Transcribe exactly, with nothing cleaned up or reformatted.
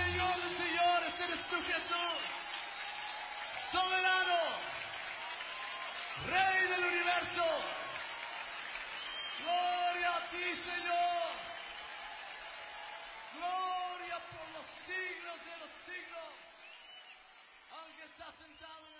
Señor de señores, eres tú, Jesús. Soberano, Rey del universo. Gloria a ti, Señor. Gloria por los siglos de los siglos. Aunque estás sentado en